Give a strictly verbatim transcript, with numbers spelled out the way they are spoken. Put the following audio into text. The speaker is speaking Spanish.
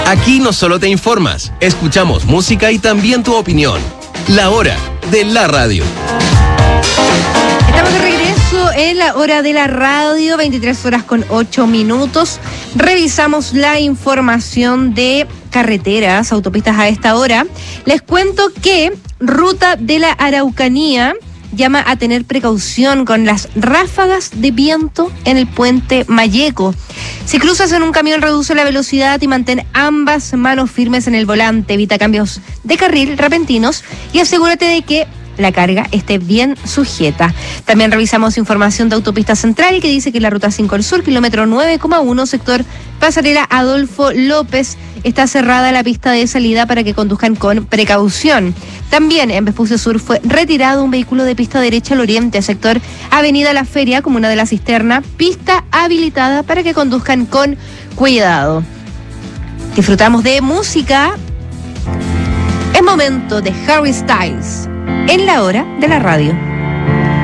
Aquí no solo te informas, escuchamos música y también tu opinión. La hora de la radio. Estamos de regreso en la hora de la radio, veintitrés horas con ocho minutos. Revisamos la información de carreteras, autopistas a esta hora. Les cuento que Ruta de la Araucanía llama a tener precaución con las ráfagas de viento en el puente Mayeco. Si cruzas en un camión, reduce la velocidad y mantén ambas manos firmes en el volante. Evita cambios de carril repentinos y asegúrate de que la carga esté bien sujeta. También revisamos información de Autopista Central que dice que la ruta cinco al sur, kilómetro nueve coma uno, sector Pasarela Adolfo López, está cerrada la pista de salida para que conduzcan con precaución. También en Vespucio Sur fue retirado un vehículo de pista derecha al oriente, sector Avenida La Feria, comuna de La Cisterna, pista habilitada para que conduzcan con cuidado. Disfrutamos de música. Es momento de Harry Styles en la hora de la radio.